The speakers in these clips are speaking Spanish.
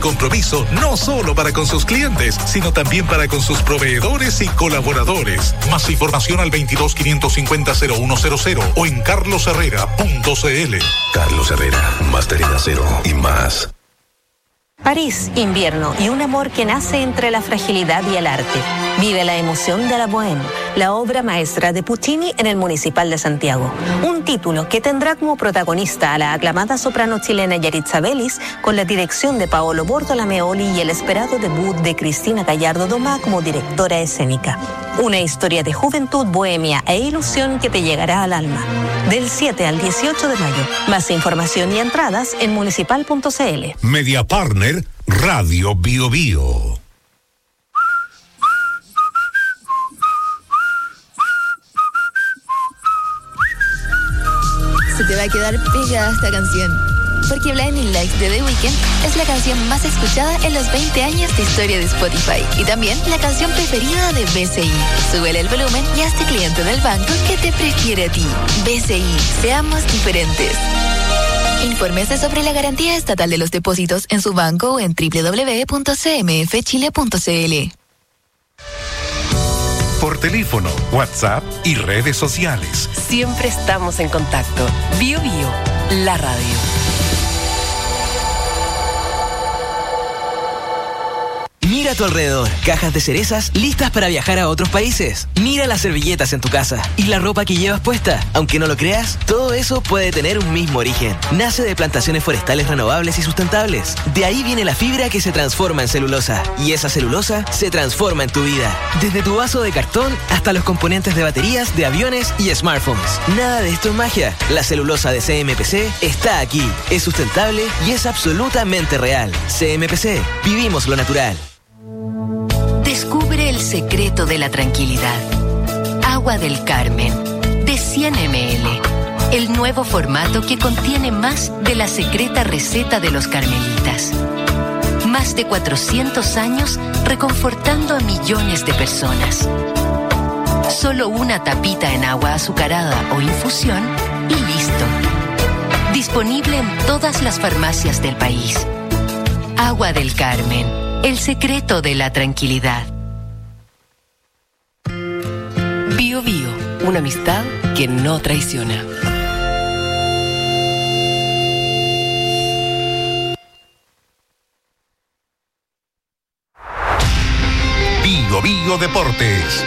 Compromiso no solo para con sus clientes, sino también para con sus proveedores y colaboradores. Más información al 22-550-0100 o en carlosherrera.cl. Carlos Herrera, Máster en Acero y más. París, invierno y un amor que nace entre la fragilidad y el arte. Vive la emoción de la Bohème, la obra maestra de Puccini en el Municipal de Santiago. Un título que tendrá como protagonista a la aclamada soprano chilena Yaritza Vélez, con la dirección de Paolo Bortolameoli y el esperado debut de Cristina Gallardo Domá como directora escénica. Una historia de juventud, bohemia e ilusión que te llegará al alma. Del 7 al 18 de mayo. Más información y entradas en municipal.cl. Media Partner, Radio Bio Bio. Se te va a quedar pegada esta canción, porque Blinding Lights de The Weeknd es la canción más escuchada en los 20 años de historia de Spotify y también la canción preferida de BCI. Súbele el volumen y hazte cliente del banco que te prefiere a ti. BCI, seamos diferentes. Infórmese sobre la garantía estatal de los depósitos en su banco o en www.cmfchile.cl. Por teléfono, WhatsApp y redes sociales. Siempre estamos en contacto. Bio Bio, la radio. Mira a tu alrededor, cajas de cerezas listas para viajar a otros países. Mira las servilletas en tu casa y la ropa que llevas puesta. Aunque no lo creas, todo eso puede tener un mismo origen. Nace de plantaciones forestales renovables y sustentables. De ahí viene la fibra que se transforma en celulosa. Y esa celulosa se transforma en tu vida. Desde tu vaso de cartón hasta los componentes de baterías, de aviones y smartphones. Nada de esto es magia. La celulosa de CMPC está aquí. Es sustentable y es absolutamente real. CMPC, vivimos lo natural. Descubre el secreto de la tranquilidad. Agua del Carmen, de 100 ml. El nuevo formato que contiene más de la secreta receta de los carmelitas. Más de 400 años reconfortando a millones de personas. Solo una tapita en agua azucarada o infusión y listo. Disponible en todas las farmacias del país. Agua del Carmen, el secreto de la tranquilidad. Bio Bio, una amistad que no traiciona. Bio Bio Deportes.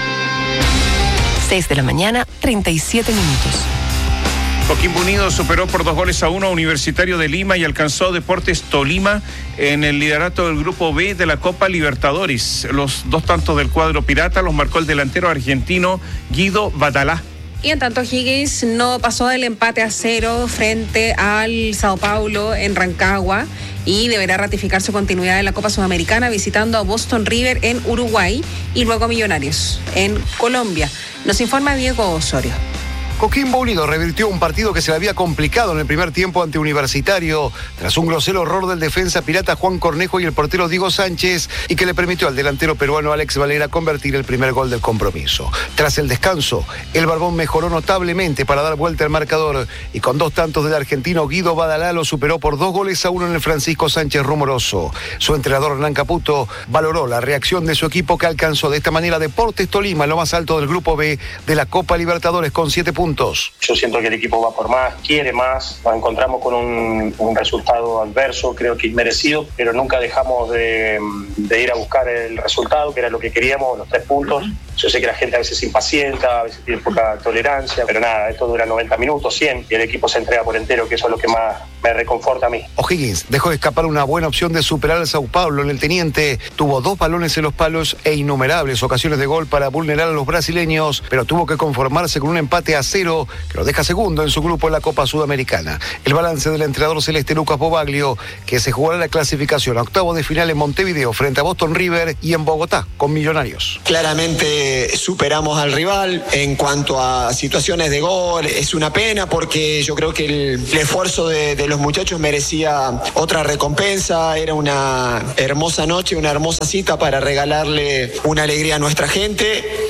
6 de la mañana, 37 minutos. Coquimbo Unido superó por 2-1 a Universitario de Lima y alcanzó Deportes Tolima en el liderato del Grupo B de la Copa Libertadores. Los 2 tantos del cuadro pirata los marcó el delantero argentino Guido Badalá. Y en tanto, Higgins no pasó del empate a 0 frente al Sao Paulo en Rancagua y deberá ratificar su continuidad en la Copa Sudamericana visitando a Boston River en Uruguay y luego a Millonarios en Colombia. Nos informa Diego Osorio. Coquimbo Unido revirtió un partido que se le había complicado en el primer tiempo ante Universitario tras un grosero error del defensa pirata Juan Cornejo y el portero Diego Sánchez y que le permitió al delantero peruano Alex Valera convertir el primer gol del compromiso. Tras el descanso, el Barbón mejoró notablemente para dar vuelta al marcador y con 2 tantos del argentino Guido Badalá lo superó por 2-1 en el Francisco Sánchez Rumoroso. Su entrenador Hernán Caputo valoró la reacción de su equipo que alcanzó de esta manera Deportes Tolima en lo más alto del Grupo B de la Copa Libertadores con 7 puntos. Yo siento que el equipo va por más, quiere más, nos encontramos con un resultado adverso, creo que inmerecido, pero nunca dejamos de ir a buscar el resultado, que era lo que queríamos, los 3 puntos. Yo sé que la gente a veces se impacienta, a veces tiene poca tolerancia, pero nada, esto dura 90 minutos, 100, y el equipo se entrega por entero, que eso es lo que más me reconforta a mí. O'Higgins dejó de escapar una buena opción de superar al Sao Paulo en el Teniente, tuvo 2 balones en los palos e innumerables ocasiones de gol para vulnerar a los brasileños, pero tuvo que conformarse con un empate a 0 que lo deja segundo en su grupo en la Copa Sudamericana. El balance del entrenador celeste Lucas Bobaglio, que se jugará la clasificación a octavos de final en Montevideo frente a Boston River y en Bogotá con Millonarios. Claramente superamos al rival en cuanto a situaciones de gol. Es una pena porque yo creo que el esfuerzo de los muchachos merecía otra recompensa. Era una hermosa noche, una hermosa cita para regalarle una alegría a nuestra gente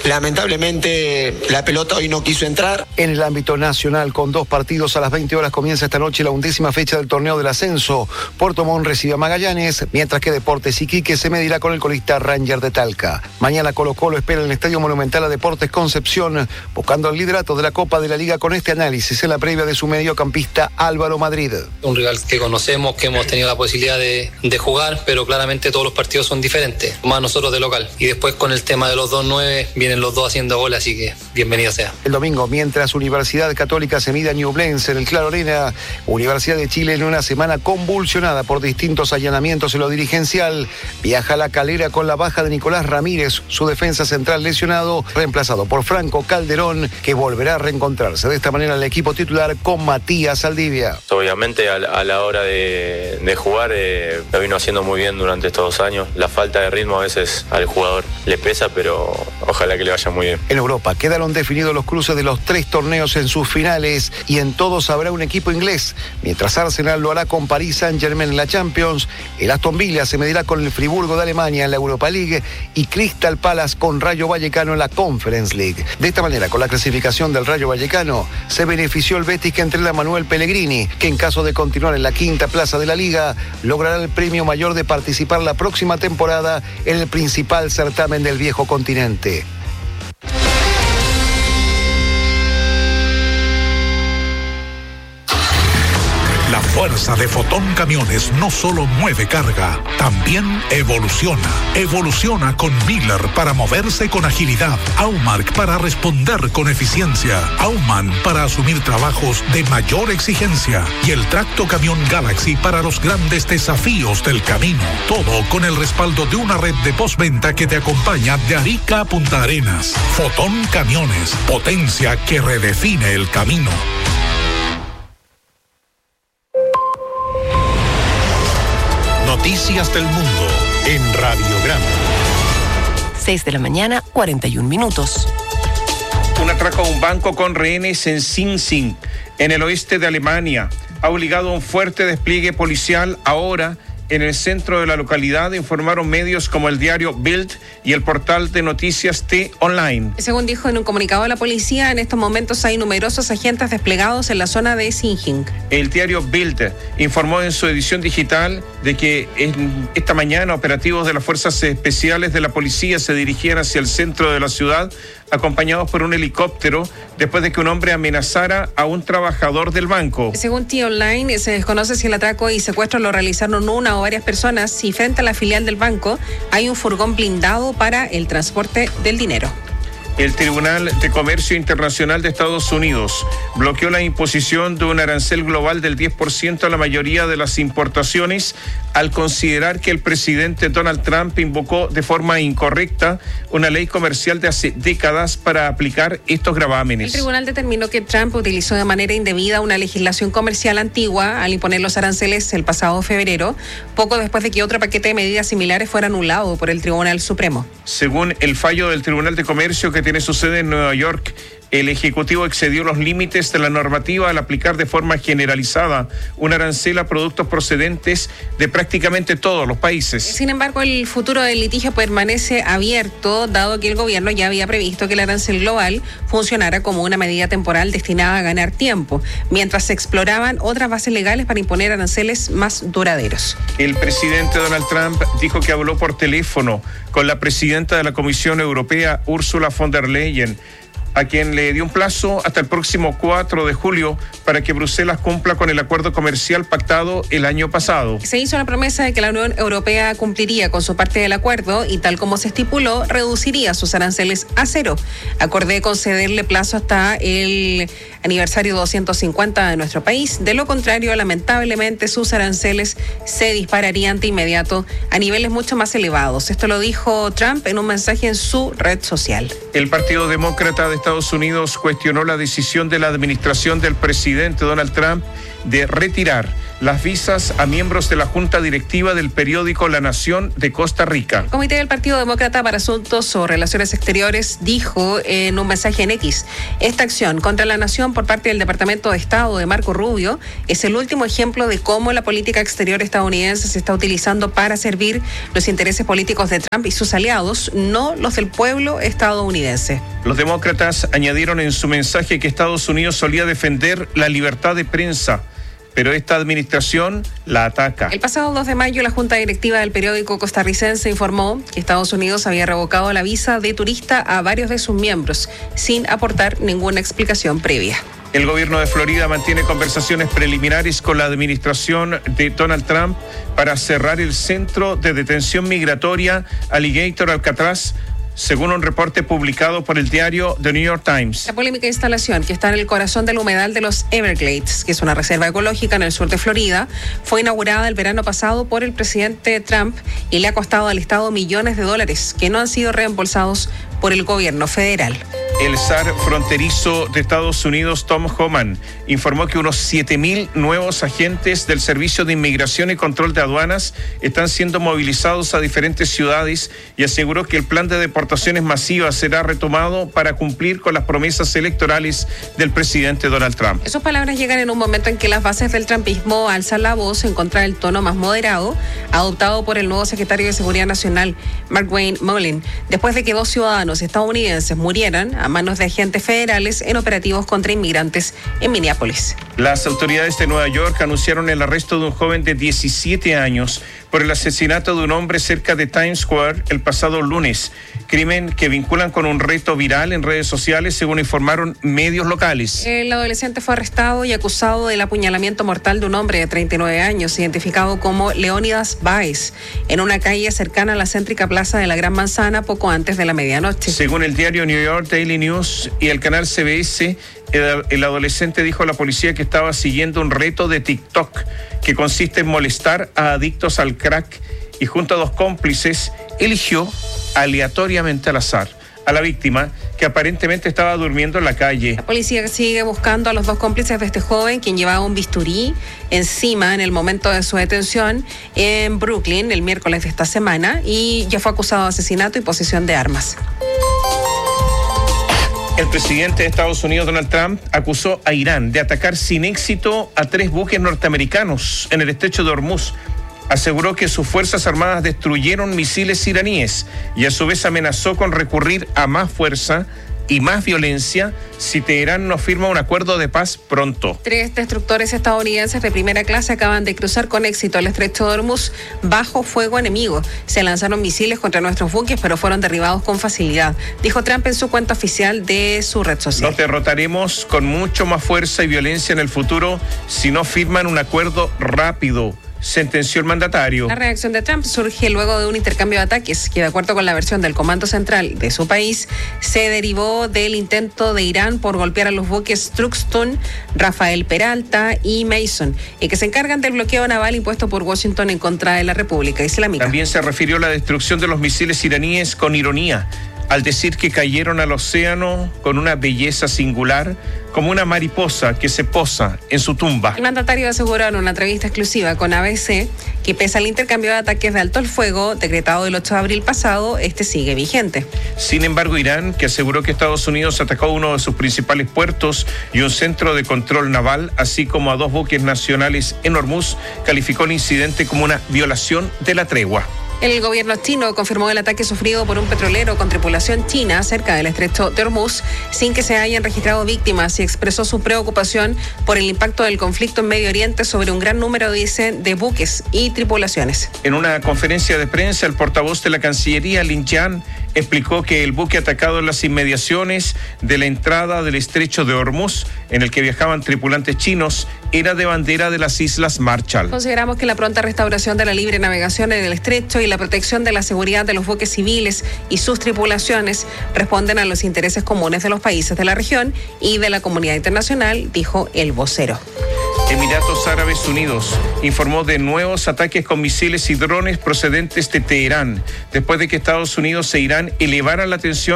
lamentablemente la pelota hoy no quiso entrar. En el ámbito nacional, con 2 partidos a las 20 horas, comienza esta noche la 11ª fecha del torneo del ascenso. Puerto Montt recibe a Magallanes, mientras que Deportes Iquique se medirá con el colista Ranger de Talca. Mañana Colo-Colo espera en el Estadio Monumental a Deportes Concepción, buscando el liderato de la Copa de la Liga con este análisis en la previa de su mediocampista Álvaro Madrid. Un rival que conocemos, que hemos tenido la posibilidad de jugar, pero claramente todos los partidos son diferentes, más nosotros de local. Y después con el tema de los 2-9, vienen los dos haciendo gol, así que bienvenido sea. El domingo, mientras Universidad Católica se mide a Ñublense en el Claro Arena, Universidad de Chile, en una semana convulsionada por distintos allanamientos en lo dirigencial, viaja a La Calera con la baja de Nicolás Ramírez, su defensa central lesionado, reemplazado por Franco Calderón, que volverá a reencontrarse de esta manera el equipo titular con Matías Saldivia. Obviamente a la hora de jugar lo vino haciendo muy bien durante estos 2 años. La falta de ritmo a veces al jugador le pesa, pero ojalá que le vaya muy bien. En Europa quedaron definidos los cruces de los 3 torneos en sus finales y en todos habrá un equipo inglés. Mientras Arsenal lo hará con Paris Saint-Germain en la Champions, el Aston Villa se medirá con el Friburgo de Alemania en la Europa League y Crystal Palace con Rayo Vallecano en la Conference League. De esta manera, con la clasificación del Rayo Vallecano, se benefició el Betis, que entrena a Manuel Pellegrini, que en caso de continuar en la 5ª plaza de la Liga, logrará el premio mayor de participar la próxima temporada en el principal certamen del viejo continente. La fuerza de Fotón Camiones no solo mueve carga, también evoluciona. Evoluciona con Miller para moverse con agilidad, Aumark para responder con eficiencia, Auman para asumir trabajos de mayor exigencia y el Tracto Camión Galaxy para los grandes desafíos del camino. Todo con el respaldo de una red de postventa que te acompaña de Arica a Punta Arenas. Fotón Camiones, potencia que redefine el camino. Noticias del mundo en Radiograma. 6 de la mañana, 41 minutos. Un atraco a un banco con rehenes en Sinzing, en el oeste de Alemania, ha obligado a un fuerte despliegue policial ahora en el centro de la localidad, informaron medios como el diario Bild y el portal de noticias T-Online. Según dijo en un comunicado la policía, en estos momentos hay numerosos agentes desplegados en la zona de Sinzing. El diario Bild informó en su edición digital de que esta mañana operativos de las fuerzas especiales de la policía se dirigían hacia el centro de la ciudad, acompañados por un helicóptero, después de que un hombre amenazara a un trabajador del banco. Según T-Online, se desconoce si el atraco y secuestro lo realizaron una o varias personas, y frente a la filial del banco hay un furgón blindado para el transporte del dinero. El Tribunal de Comercio Internacional de Estados Unidos bloqueó la imposición de un arancel global del 10% a la mayoría de las importaciones al considerar que el presidente Donald Trump invocó de forma incorrecta una ley comercial de hace décadas para aplicar estos gravámenes. El tribunal determinó que Trump utilizó de manera indebida una legislación comercial antigua al imponer los aranceles el pasado febrero, poco después de que otro paquete de medidas similares fuera anulado por el Tribunal Supremo. Según el fallo del Tribunal de Comercio, que tiene su sede en Nueva York, el Ejecutivo excedió los límites de la normativa al aplicar de forma generalizada un arancel a productos procedentes de prácticamente todos los países. Sin embargo, el futuro del litigio permanece abierto, dado que el gobierno ya había previsto que el arancel global funcionara como una medida temporal destinada a ganar tiempo, mientras se exploraban otras bases legales para imponer aranceles más duraderos. El presidente Donald Trump dijo que habló por teléfono con la presidenta de la Comisión Europea, Ursula von der Leyen, a quien le dio un plazo hasta el próximo 4 de julio para que Bruselas cumpla con el acuerdo comercial pactado el año pasado. Se hizo la promesa de que la Unión Europea cumpliría con su parte del acuerdo y, tal como se estipuló, reduciría sus aranceles a 0. Acordé concederle plazo hasta el aniversario 250 de nuestro país. De lo contrario, lamentablemente, sus aranceles se dispararían de inmediato a niveles mucho más elevados. Esto lo dijo Trump en un mensaje en su red social. El Partido Demócrata de Estados Unidos cuestionó la decisión de la administración del presidente Donald Trump de retirar las visas a miembros de la Junta Directiva del periódico La Nación de Costa Rica. El Comité del Partido Demócrata para Asuntos o Relaciones Exteriores dijo en un mensaje en X: esta acción contra la nación por parte del Departamento de Estado de Marco Rubio es el último ejemplo de cómo la política exterior estadounidense se está utilizando para servir los intereses políticos de Trump y sus aliados, no los del pueblo estadounidense. Los demócratas añadieron en su mensaje que Estados Unidos solía defender la libertad de prensa, pero esta administración la ataca. El pasado 2 de mayo, la Junta Directiva del periódico costarricense informó que Estados Unidos había revocado la visa de turista a varios de sus miembros, sin aportar ninguna explicación previa. El gobierno de Florida mantiene conversaciones preliminares con la administración de Donald Trump para cerrar el centro de detención migratoria Alligator Alcatraz, según un reporte publicado por el diario The New York Times. La polémica instalación, que está en el corazón del humedal de los Everglades, que es una reserva ecológica en el sur de Florida, fue inaugurada el verano pasado por el presidente Trump y le ha costado al Estado millones de dólares que no han sido reembolsados por el gobierno federal. El zar fronterizo de Estados Unidos, Tom Homan, informó que unos 7.000 nuevos agentes del Servicio de Inmigración y Control de Aduanas están siendo movilizados a diferentes ciudades y aseguró que el plan de deportaciones masivas será retomado para cumplir con las promesas electorales del presidente Donald Trump. Sus palabras llegan en un momento en que las bases del trumpismo alzan la voz en contra del tono más moderado adoptado por el nuevo secretario de Seguridad Nacional, Markwayne Mullin, después de que 2 ciudadanos estadounidenses murieran a manos de agentes federales en operativos contra inmigrantes en Minneapolis. Las autoridades de Nueva York anunciaron el arresto de un joven de 17 años por el asesinato de un hombre cerca de Times Square el pasado lunes, crimen que vinculan con un reto viral en redes sociales, según informaron medios locales. El adolescente fue arrestado y acusado del apuñalamiento mortal de un hombre de 39 años, identificado como Leónidas Báez, en una calle cercana a la céntrica plaza de la Gran Manzana poco antes de la medianoche. Según el diario New York Daily News y el canal CBS, el adolescente dijo a la policía que estaba siguiendo un reto de TikTok que consiste en molestar a adictos al crack y junto a 2 cómplices eligió aleatoriamente al azar a la víctima, que aparentemente estaba durmiendo en la calle. La policía sigue buscando a los 2 cómplices de este joven, quien llevaba un bisturí encima en el momento de su detención en Brooklyn el miércoles de esta semana, y ya fue acusado de asesinato y posesión de armas. El presidente de Estados Unidos, Donald Trump, acusó a Irán de atacar sin éxito a 3 buques norteamericanos en el estrecho de Hormuz. Aseguró que sus Fuerzas Armadas destruyeron misiles iraníes y a su vez amenazó con recurrir a más fuerza y más violencia si Teherán no firma un acuerdo de paz pronto. 3 destructores estadounidenses de primera clase acaban de cruzar con éxito el estrecho de Hormuz bajo fuego enemigo. Se lanzaron misiles contra nuestros buques, pero fueron derribados con facilidad, dijo Trump en su cuenta oficial de su red social. Los derrotaremos con mucho más fuerza y violencia en el futuro si no firman un acuerdo rápido, sentenció el mandatario. La reacción de Trump surge luego de un intercambio de ataques que, de acuerdo con la versión del Comando Central de su país, se derivó del intento de Irán por golpear a los buques Truxtun, Rafael Peralta y Mason, y que se encargan del bloqueo naval impuesto por Washington en contra de la República Islámica. También se refirió a la destrucción de los misiles iraníes con ironía, al decir que cayeron al océano con una belleza singular, como una mariposa que se posa en su tumba. El mandatario aseguró en una entrevista exclusiva con ABC que pese al intercambio de ataques de alto el fuego decretado el 8 de abril pasado, este sigue vigente. Sin embargo, Irán, que aseguró que Estados Unidos atacó uno de sus principales puertos y un centro de control naval, así como a 2 buques nacionales en Hormuz, calificó el incidente como una violación de la tregua. El gobierno chino confirmó el ataque sufrido por un petrolero con tripulación china cerca del estrecho de Hormuz, sin que se hayan registrado víctimas, y expresó su preocupación por el impacto del conflicto en Medio Oriente sobre un gran número, dicen, de buques y tripulaciones. En una conferencia de prensa, el portavoz de la Cancillería, Lin Jian, explicó que el buque atacado en las inmediaciones de la entrada del estrecho de Hormuz, en el que viajaban tripulantes chinos, era de bandera de las Islas Marshall. Consideramos que la pronta restauración de la libre navegación en el estrecho y la protección de la seguridad de los buques civiles y sus tripulaciones responden a los intereses comunes de los países de la región y de la comunidad internacional, dijo el vocero. Emiratos Árabes Unidos informó de nuevos ataques con misiles y drones procedentes de Teherán, después de que Estados Unidos e Irán elevaran la tensión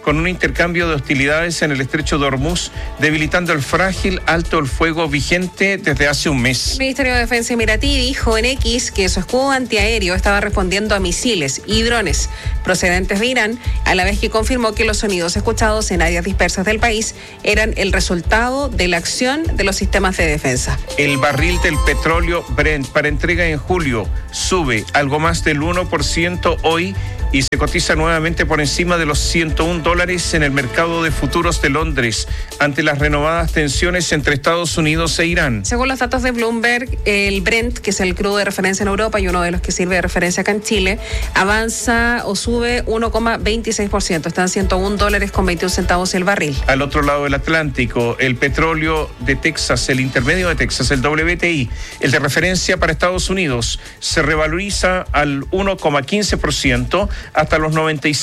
con un intercambio de hostilidades en el estrecho de Hormuz, debilitando el frágil alto el fuego vigente desde hace un mes. El Ministerio de Defensa emiratí dijo en X que su escudo antiaéreo estaba respondiendo a misiles y drones procedentes de Irán, a la vez que confirmó que los sonidos escuchados en áreas dispersas del país eran el resultado de la acción de los sistemas de defensa. El barril del petróleo Brent para entrega en julio sube algo más del 1% hoy y se cotiza nuevamente por encima de los $101 en el mercado de futuros de Londres ante las renovadas tensiones entre Estados Unidos e Irán. Según los datos de Bloomberg, el Brent, que es el crudo de referencia en Europa y uno de los que sirve de referencia acá en Chile, avanza o sube 1,26%. Están $101.21 el barril. Al otro lado del Atlántico, el petróleo de Texas, el intermedio de Texas, el WTI, el de referencia para Estados Unidos, se revaloriza al 1,15% hasta los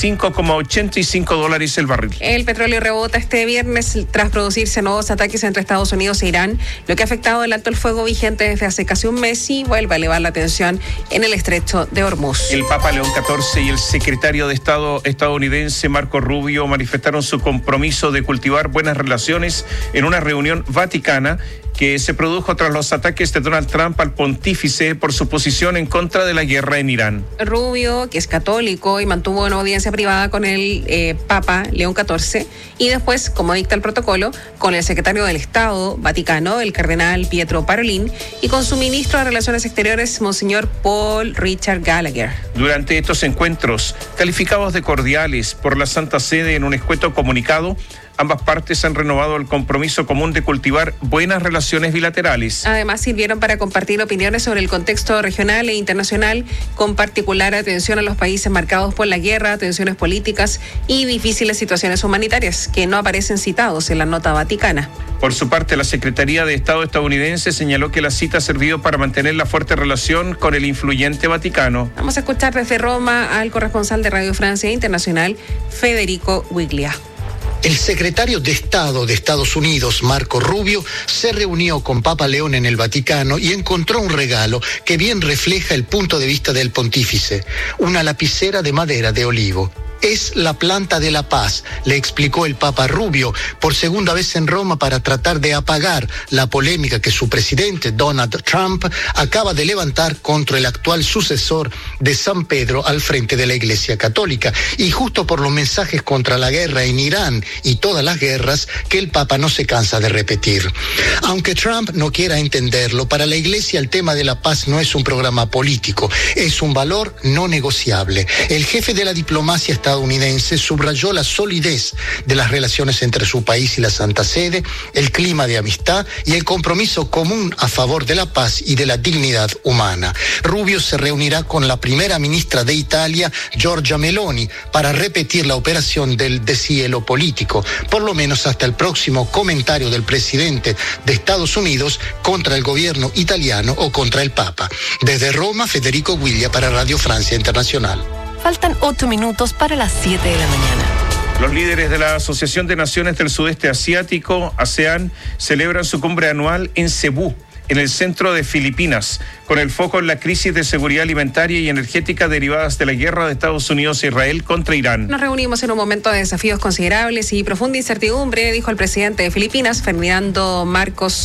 $95,85 el barril. El petróleo rebota este viernes tras producirse nuevos ataques entre Estados Unidos e Irán, lo que ha afectado el alto el fuego vigente desde hace casi un mes y vuelve a elevar la tensión en el estrecho de Hormuz. El Papa León XIV y el secretario de Estado estadounidense Marco Rubio manifestaron su compromiso de cultivar buenas relaciones en una reunión vaticana que se produjo tras los ataques de Donald Trump al pontífice por su posición en contra de la guerra en Irán. Rubio, que es católico y mantuvo una audiencia privada con el Papa León XIV y después, como dicta el protocolo, con el secretario del Estado Vaticano, el cardenal Pietro Parolin, y con su ministro de Relaciones Exteriores, Monseñor Paul Richard Gallagher. Durante estos encuentros, calificados de cordiales por la Santa Sede en un escueto comunicado, ambas partes han renovado el compromiso común de cultivar buenas relaciones bilaterales. Además, sirvieron para compartir opiniones sobre el contexto regional e internacional, con particular atención a los países marcados por la guerra, tensiones políticas y difíciles situaciones humanitarias, que no aparecen citados en la nota vaticana. Por su parte, la Secretaría de Estado estadounidense señaló que la cita ha servido para mantener la fuerte relación con el influyente Vaticano. Vamos a escuchar desde Roma al corresponsal de Radio Francia Internacional, Federico Guiglia. El secretario de Estado de Estados Unidos, Marco Rubio, se reunió con Papa León en el Vaticano y encontró un regalo que bien refleja el punto de vista del pontífice, una lapicera de madera de olivo. Es la planta de la paz, le explicó el Papa Rubio por segunda vez en Roma para tratar de apagar la polémica que su presidente, Donald Trump, acaba de levantar contra el actual sucesor de San Pedro al frente de la Iglesia Católica, y justo por los mensajes contra la guerra en Irán y todas las guerras que el Papa no se cansa de repetir. Aunque Trump no quiera entenderlo, para la Iglesia el tema de la paz no es un programa político, es un valor no negociable. El jefe de la diplomacia estadounidense subrayó la solidez de las relaciones entre su país y la Santa Sede, el clima de amistad y el compromiso común a favor de la paz y de la dignidad humana. Rubio se reunirá con la primera ministra de Italia, Giorgia Meloni, para repetir la operación del deshielo político, por lo menos hasta el próximo comentario del presidente de Estados Unidos contra el gobierno italiano o contra el Papa. Desde Roma, Federico Guiglia para Radio Francia Internacional. Faltan 8 minutos para las 7 de la mañana. Los líderes de la Asociación de Naciones del Sudeste Asiático, ASEAN, celebran su cumbre anual en Cebú, en el centro de Filipinas, con el foco en la crisis de seguridad alimentaria y energética derivadas de la guerra de Estados Unidos e Israel contra Irán. Nos reunimos en un momento de desafíos considerables y profunda incertidumbre, dijo el presidente de Filipinas, Ferdinando Marcos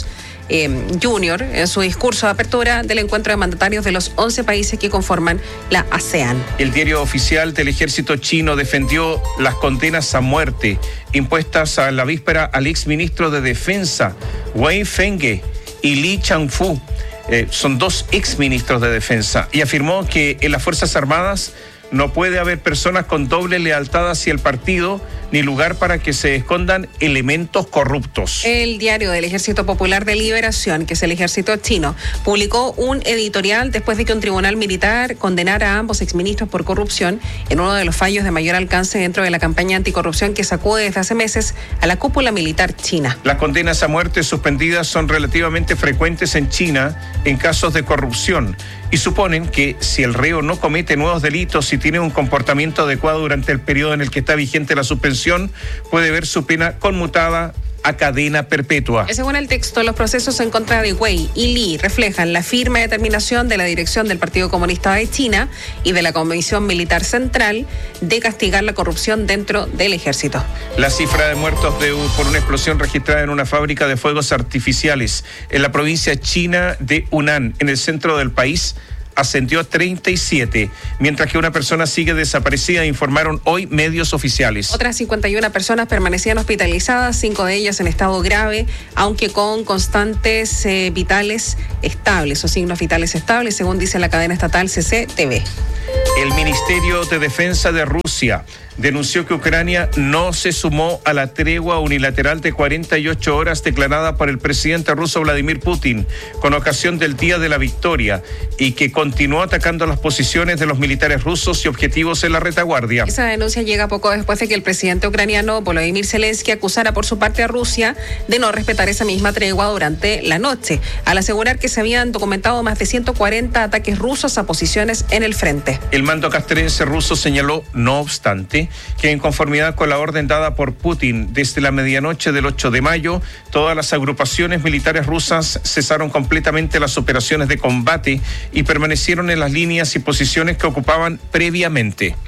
Jr., en su discurso de apertura del encuentro de mandatarios de los 11 países que conforman la ASEAN. El diario oficial del ejército chino defendió las condenas a muerte impuestas a la víspera al exministro de Defensa, Wei Fenghe, y Li Changfu. Son dos exministros de Defensa, y afirmó que en las Fuerzas Armadas no puede haber personas con doble lealtad hacia el partido ni lugar para que se escondan elementos corruptos. El diario del Ejército Popular de Liberación, que es el ejército chino, publicó un editorial después de que un tribunal militar condenara a ambos exministros por corrupción en uno de los fallos de mayor alcance dentro de la campaña anticorrupción que sacude desde hace meses a la cúpula militar china. Las condenas a muerte suspendidas son relativamente frecuentes en China en casos de corrupción y suponen que si el reo no comete nuevos delitos y tiene un comportamiento adecuado durante el periodo en el que está vigente la suspensión, puede ver su pena conmutada a cadena perpetua. Según el texto, los procesos en contra de Wei y Li reflejan la firme determinación de la dirección del Partido Comunista de China y de la Comisión Militar Central de castigar la corrupción dentro del ejército. La cifra de muertos por una explosión registrada en una fábrica de fuegos artificiales en la provincia china de Hunan, en el centro del país, ascendió a 37, mientras que una persona sigue desaparecida, informaron hoy medios oficiales. Otras 51 personas permanecían hospitalizadas, 5 de ellas en estado grave, aunque con constantes vitales estables o signos vitales estables, según dice la cadena estatal CCTV. El Ministerio de Defensa de Rusia denunció que Ucrania no se sumó a la tregua unilateral de 48 horas declarada por el presidente ruso Vladimir Putin con ocasión del Día de la Victoria y que continuó atacando las posiciones de los militares rusos y objetivos en la retaguardia. Esa denuncia llega poco después de que el presidente ucraniano Volodymyr Zelensky acusara por su parte a Rusia de no respetar esa misma tregua durante la noche, al asegurar que se habían documentado más de 140 ataques rusos a posiciones en el frente. El mando castrense ruso señaló, no obstante, que en conformidad con la orden dada por Putin desde la medianoche del 8 de mayo, todas las agrupaciones militares rusas cesaron completamente las operaciones de combate y permanecieron en las líneas y posiciones que ocupaban previamente.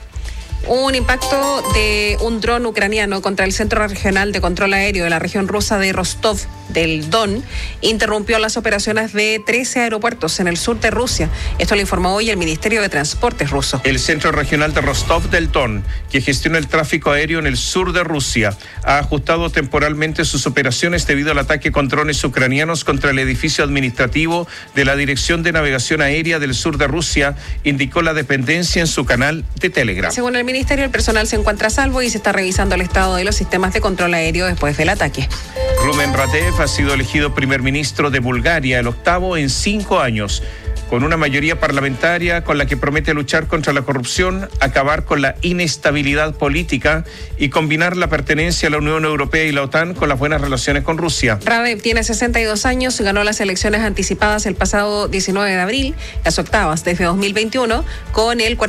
Un impacto de un dron ucraniano contra el Centro Regional de Control Aéreo de la región rusa de Rostov del Don interrumpió las operaciones de 13 aeropuertos en el sur de Rusia. Esto lo informó hoy el Ministerio de Transportes ruso. El Centro Regional de Rostov del Don, que gestiona el tráfico aéreo en el sur de Rusia, ha ajustado temporalmente sus operaciones debido al ataque con drones ucranianos contra el edificio administrativo de la Dirección de Navegación Aérea del sur de Rusia, indicó la dependencia en su canal de Telegram. Según el ministerio, el personal se encuentra a salvo y se está revisando el estado de los sistemas de control aéreo después del ataque. Rumen Radev ha sido elegido primer ministro de Bulgaria, el octavo en 5 años, con una mayoría parlamentaria con la que promete luchar contra la corrupción, acabar con la inestabilidad política y combinar la pertenencia a la Unión Europea y la OTAN con las buenas relaciones con Rusia. Radev tiene 62 años y ganó las elecciones anticipadas el pasado 19 de abril, las octavas desde 2021, con el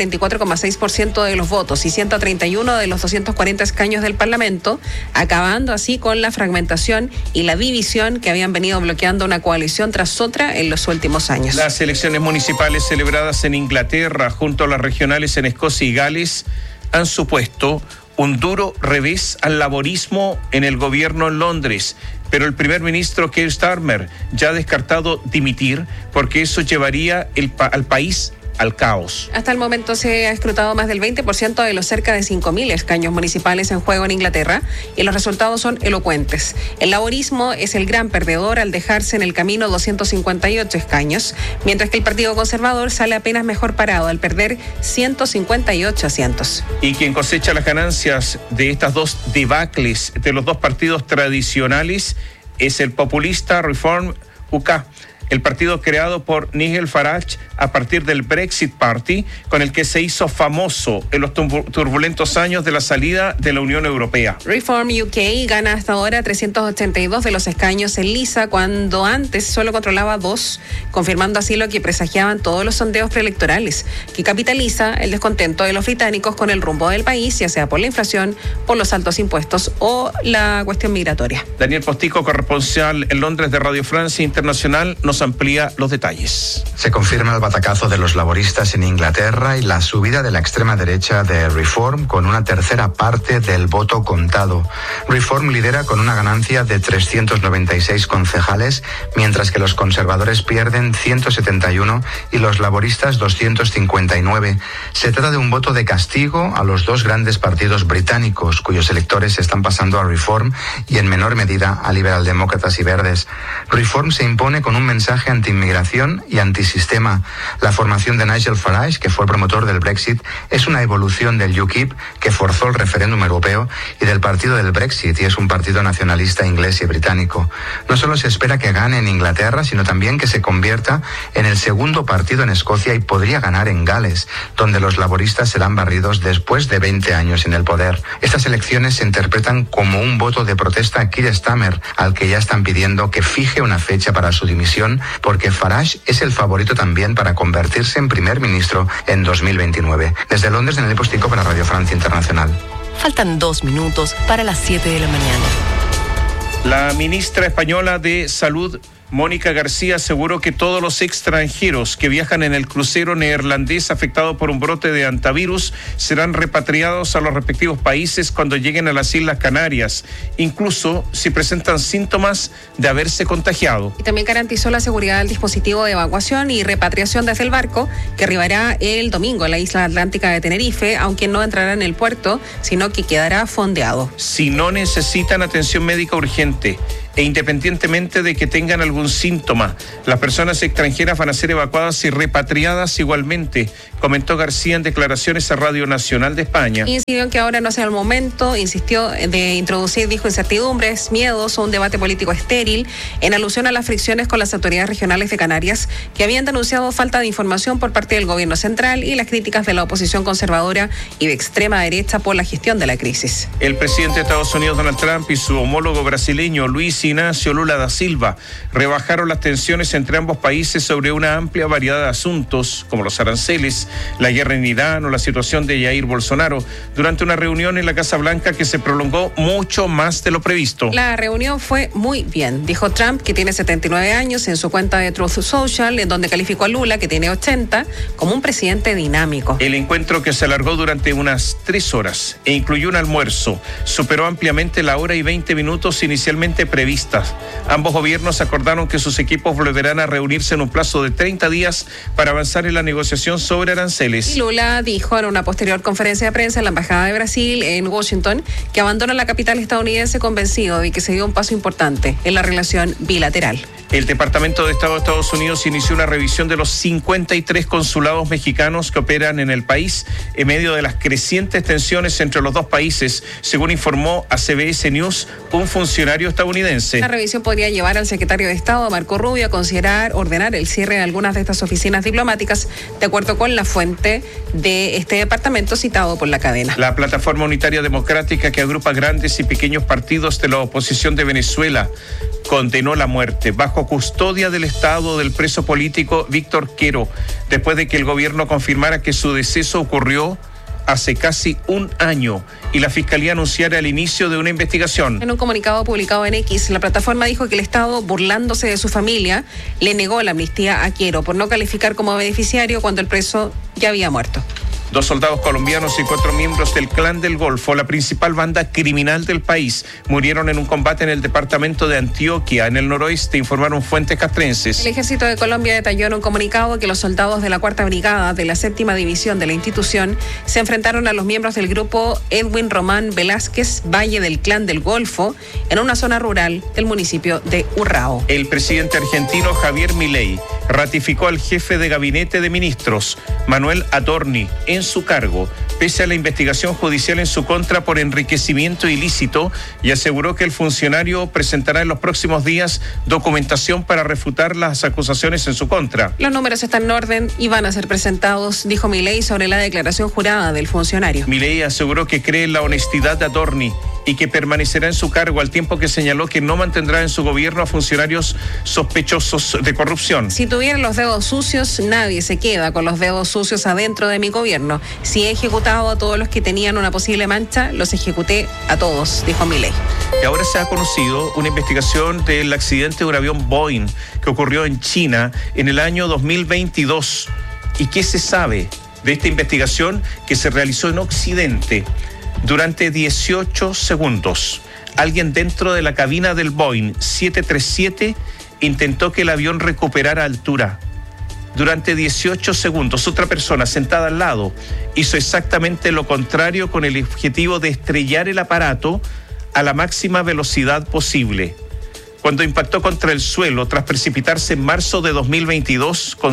44,6% de los votos y 131 de los 240 escaños del Parlamento, acabando así con la fragmentación y la división que habían venido bloqueando una coalición tras otra en los últimos años. Las elecciones municipales celebradas en Inglaterra junto a las regionales en Escocia y Gales han supuesto un duro revés al laborismo en el gobierno en Londres, pero el primer ministro Keir Starmer ya ha descartado dimitir porque eso llevaría al país al caos. Hasta el momento se ha escrutado más del 20% de los cerca de 5.000 escaños municipales en juego en Inglaterra y los resultados son elocuentes. El laborismo es el gran perdedor al dejarse en el camino 258 escaños, mientras que el Partido Conservador sale apenas mejor parado al perder 158 asientos. Y quien cosecha las ganancias de estas dos debacles de los dos partidos tradicionales es el populista Reform UK, el partido creado por Nigel Farage a partir del Brexit Party, con el que se hizo famoso en los turbulentos años de la salida de la Unión Europea. Reform UK gana hasta ahora 382 de los escaños en lisa, cuando antes solo controlaba 2, confirmando así lo que presagiaban todos los sondeos preelectorales, que capitaliza el descontento de los británicos con el rumbo del país, ya sea por la inflación, por los altos impuestos o la cuestión migratoria. Daniel Postigo, corresponsal en Londres de Radio Francia Internacional, nos amplía los detalles. Se confirma el batacazo de los laboristas en Inglaterra y la subida de la extrema derecha de Reform con una tercera parte del voto contado. Reform lidera con una ganancia de 396 concejales, mientras que los conservadores pierden 171 y los laboristas 259. Se trata de un voto de castigo a los dos grandes partidos británicos, cuyos electores están pasando a Reform y en menor medida a liberaldemócratas y verdes. Reform se impone con un mensaje anti-inmigración y antisistema. La formación de Nigel Farage, que fue el promotor del Brexit, es una evolución del UKIP, que forzó el referéndum europeo, y del partido del Brexit, y es un partido nacionalista inglés y británico. No solo se espera que gane en Inglaterra, sino también que se convierta en el segundo partido en Escocia y podría ganar en Gales, donde los laboristas serán barridos después de 20 años en el poder. Estas elecciones se interpretan como un voto de protesta a Keir Starmer, al que ya están pidiendo que fije una fecha para su dimisión, porque Farage es el favorito también para convertirse en primer ministro en 2029. Desde Londres, en el Postigo para Radio Francia Internacional. Faltan 2 minutos para las 7 de la mañana. La ministra española de Salud, Mónica García, aseguró que todos los extranjeros que viajan en el crucero neerlandés afectado por un brote de hantavirus serán repatriados a los respectivos países cuando lleguen a las Islas Canarias, incluso si presentan síntomas de haberse contagiado. Y también garantizó la seguridad del dispositivo de evacuación y repatriación desde el barco, que arribará el domingo a la isla atlántica de Tenerife, aunque no entrará en el puerto, sino que quedará fondeado. Si no necesitan atención médica urgente e independientemente de que tengan algún síntoma, las personas extranjeras van a ser evacuadas y repatriadas igualmente, comentó García en declaraciones a Radio Nacional de España. Incidió en que ahora no sea el momento, insistió, de introducir, dijo, incertidumbres, miedos o un debate político estéril, en alusión a las fricciones con las autoridades regionales de Canarias, que habían denunciado falta de información por parte del gobierno central y las críticas de la oposición conservadora y de extrema derecha por la gestión de la crisis. El presidente de Estados Unidos, Donald Trump, y su homólogo brasileño, Luis Ignacio Lula da Silva, rebajaron las tensiones entre ambos países sobre una amplia variedad de asuntos, como los aranceles, la guerra en Irán o la situación de Jair Bolsonaro, durante una reunión en la Casa Blanca que se prolongó mucho más de lo previsto. La reunión fue muy bien, dijo Trump, que tiene 79 años, en su cuenta de Truth Social, en donde calificó a Lula, que tiene 80, como un presidente dinámico. El encuentro, que se alargó durante unas 3 horas e incluyó un almuerzo, superó ampliamente la hora y 20 minutos inicialmente previstas. Ambos gobiernos acordaron que sus equipos volverán a reunirse en un plazo de 30 días para avanzar en la negociación sobre aranceles. Y Lula dijo en una posterior conferencia de prensa en la Embajada de Brasil en Washington que abandona la capital estadounidense convencido de que se dio un paso importante en la relación bilateral. El Departamento de Estado de Estados Unidos inició una revisión de los 53 consulados mexicanos que operan en el país en medio de las crecientes tensiones entre los dos países, según informó a CBS News un funcionario estadounidense. La revisión podría llevar al secretario de Estado, Marco Rubio, a ordenar el cierre de algunas de estas oficinas diplomáticas, de acuerdo con la fuente de este departamento citado por la cadena. La Plataforma Unitaria Democrática, que agrupa grandes y pequeños partidos de la oposición de Venezuela, condenó la muerte bajo custodia del Estado del preso político Víctor Quero, después de que el gobierno confirmara que su deceso ocurrió hace casi un año y la Fiscalía anunciara el inicio de una investigación. En un comunicado publicado en X, la plataforma dijo que el Estado, burlándose de su familia, le negó la amnistía a Quero por no calificar como beneficiario cuando el preso ya había muerto. 2 soldados colombianos y 4 miembros del Clan del Golfo, la principal banda criminal del país, murieron en un combate en el departamento de Antioquia, en el noroeste, informaron fuentes castrenses. El Ejército de Colombia detalló en un comunicado que los soldados de la 4ª Brigada de la 7ª División de la institución se enfrentaron a los miembros del grupo Edwin Román Velázquez, Valle del Clan del Golfo, en una zona rural del municipio de Urrao. El presidente argentino Javier Milei ratificó al jefe de gabinete de ministros, Manuel Adorni, en su cargo, pese a la investigación judicial en su contra por enriquecimiento ilícito, y aseguró que el funcionario presentará en los próximos días documentación para refutar las acusaciones en su contra. Los números están en orden y van a ser presentados, dijo Milei sobre la declaración jurada del funcionario. Milei aseguró que cree en la honestidad de Adorni y que permanecerá en su cargo, al tiempo que señaló que no mantendrá en su gobierno a funcionarios sospechosos de corrupción. Si tuvieran los dedos sucios, nadie se queda con los dedos sucios adentro de mi gobierno. Si he ejecutado a todos los que tenían una posible mancha, los ejecuté a todos, dijo Milei. Y ahora se ha conocido una investigación del accidente de un avión Boeing que ocurrió en China en el año 2022. ¿Y qué se sabe de esta investigación que se realizó en Occidente? Durante 18 segundos, alguien dentro de la cabina del Boeing 737 intentó que el avión recuperara altura. Durante 18 segundos, otra persona sentada al lado hizo exactamente lo contrario con el objetivo de estrellar el aparato a la máxima velocidad posible. Cuando impactó contra el suelo tras precipitarse en marzo de 2022 con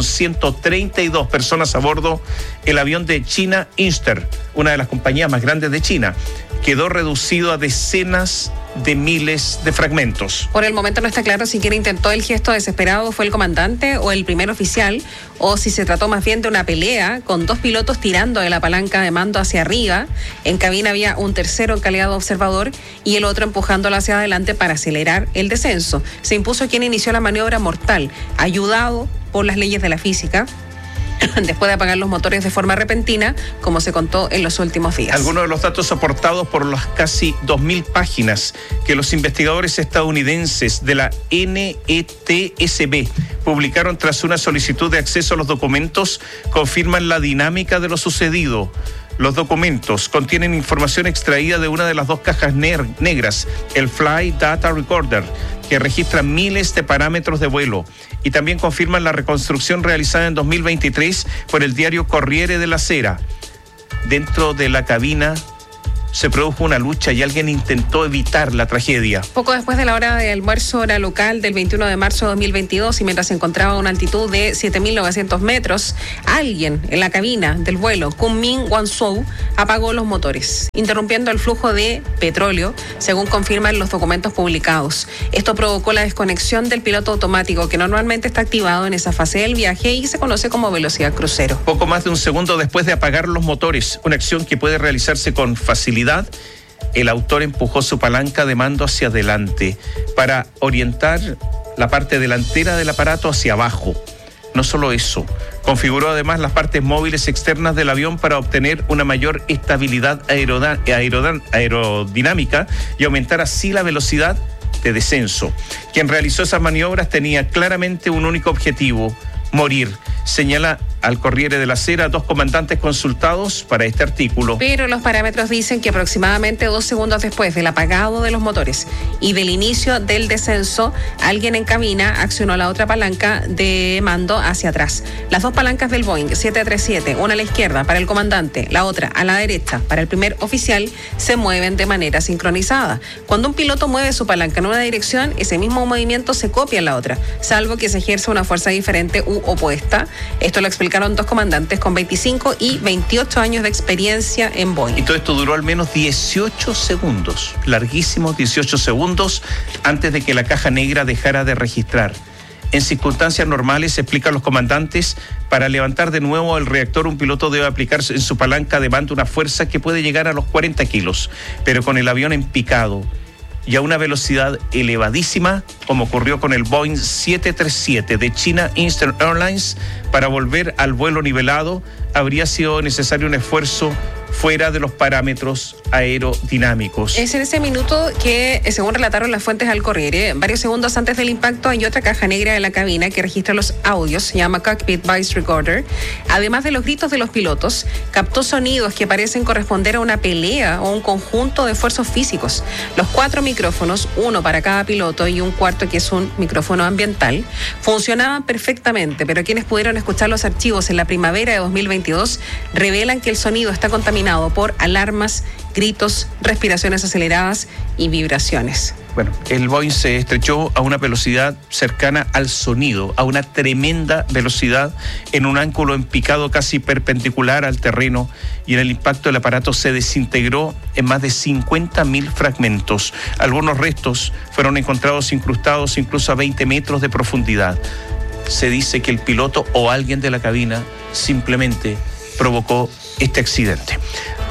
132 personas a bordo, el avión de China Eastern, una de las compañías más grandes de China, quedó reducido a decenas de miles de fragmentos. Por el momento no está claro si quien intentó el gesto desesperado fue el comandante o el primer oficial, o si se trató más bien de una pelea con 2 pilotos tirando de la palanca de mando hacia arriba. En cabina había un tercero en calidad de observador y el otro empujándolo hacia adelante para acelerar el descenso. Se impuso quien inició la maniobra mortal, ayudado por las leyes de la física después de apagar los motores de forma repentina, como se contó en los últimos días. Algunos de los datos aportados por las casi 2.000 páginas que los investigadores estadounidenses de la NETSB publicaron tras una solicitud de acceso a los documentos confirman la dinámica de lo sucedido. Los documentos contienen información extraída de una de las dos cajas negras, el Flight Data Recorder, que registra miles de parámetros de vuelo, y también confirman la reconstrucción realizada en 2023 por el diario Corriere della Sera. Dentro de la cabina se produjo una lucha y alguien intentó evitar la tragedia. Poco después de la hora de almuerzo, hora local del 21 de marzo de 2022, y mientras se encontraba a una altitud de 7.900 metros, alguien en la cabina del vuelo Kunming Guangzhou apagó los motores, interrumpiendo el flujo de petróleo, según confirman los documentos publicados. Esto provocó la desconexión del piloto automático, que normalmente está activado en esa fase del viaje y se conoce como velocidad crucero. Poco más de un segundo después de apagar los motores, una acción que puede realizarse con facilidad, el autor empujó su palanca de mando hacia adelante para orientar la parte delantera del aparato hacia abajo. No solo eso, configuró además las partes móviles externas del avión para obtener una mayor estabilidad aerodinámica y aumentar así la velocidad de descenso. Quien realizó esas maniobras tenía claramente un único objetivo: morir. Señala al Corriere della Sera 2 comandantes consultados para este artículo. Pero los parámetros dicen que aproximadamente 2 segundos después del apagado de los motores y del inicio del descenso, alguien en cabina accionó la otra palanca de mando hacia atrás. Las dos palancas del Boeing 737, una a la izquierda para el comandante, la otra a la derecha para el primer oficial, se mueven de manera sincronizada. Cuando un piloto mueve su palanca en una dirección, ese mismo movimiento se copia en la otra, salvo que se ejerza una fuerza diferente u opuesta. Esto lo explicaron 2 comandantes con 25 y 28 años de experiencia en Boeing. Y todo esto duró al menos 18 segundos, larguísimos 18 segundos, antes de que la caja negra dejara de registrar. En circunstancias normales, explican los comandantes, para levantar de nuevo el reactor, un piloto debe aplicar en su palanca de mando una fuerza que puede llegar a los 40 kilos, pero con el avión en picado y a una velocidad elevadísima, como ocurrió con el Boeing 737 de China Eastern Airlines, para volver al vuelo nivelado, habría sido necesario un esfuerzo fuera de los parámetros aerodinámicos. Es en ese minuto que, según relataron las fuentes al Corriere, varios segundos antes del impacto hay otra caja negra de la cabina que registra los audios, se llama Cockpit Voice Recorder. Además de los gritos de los pilotos, captó sonidos que parecen corresponder a una pelea o un conjunto de esfuerzos físicos. Los 4 micrófonos, uno para cada piloto y un cuarto que es un micrófono ambiental, funcionaban perfectamente, pero quienes pudieron escuchar los archivos en la primavera de 2022 revelan que el sonido está contaminado por alarmas, gritos, respiraciones aceleradas y vibraciones. Bueno, el Boeing se estrechó a una velocidad cercana al sonido, a una tremenda velocidad, en un ángulo en picado casi perpendicular al terreno, y en el impacto el aparato se desintegró en más de 50.000 fragmentos. Algunos restos fueron encontrados incrustados incluso a 20 metros de profundidad. Se dice que el piloto o alguien de la cabina simplemente provocó este accidente.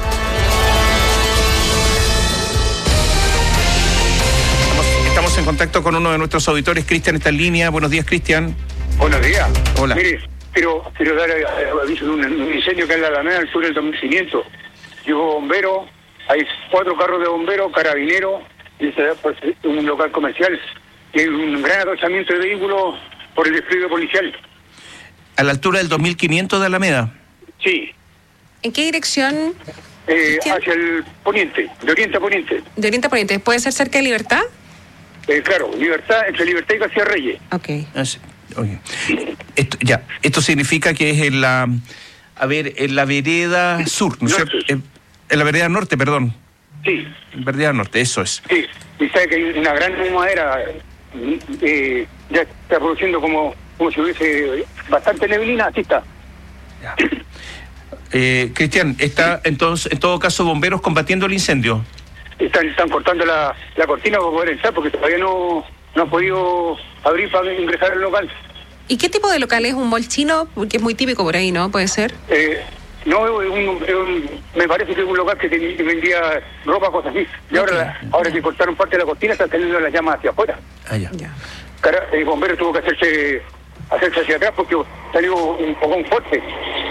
Estamos en contacto con uno de nuestros auditores. Cristian está en línea. Buenos días, Cristian. Buenos días. Hola. Mire, quiero dar aviso de un incendio que hay en la Alameda, al sur del 2500. Llegó bombero, hay 4 carros de bomberos, carabineros, y se da un local comercial. Y hay un gran atochamiento de vehículos por el despliegue policial. ¿A la altura del 2500 de Alameda? Sí. ¿En qué dirección? Hacia el poniente, de oriente a poniente. De oriente a poniente. ¿Puede ser cerca de Libertad? Claro, entre Libertad y García Reyes. Ok. Okay. Esto significa que es en la vereda sur, ¿no es cierto? En la vereda norte, perdón. Sí. En vereda norte, eso es. Sí, y sabe que hay una gran humadera, ya está produciendo como si hubiese bastante neblina, así está. Ya. Cristian, ¿está entonces, en todo caso, bomberos combatiendo el incendio? Están cortando la cortina para poder entrar, porque todavía no han podido abrir para ingresar al local. ¿Y qué tipo de local es? ¿Un mall chino? Porque es muy típico por ahí, ¿no? ¿Puede ser? No, me parece que es un local que vendía ropa, cosas así. Y ahora que cortaron parte de la cortina, están teniendo las llamas hacia afuera. Ya. El bombero tuvo que hacerse hacia atrás porque salió un fogón fuerte.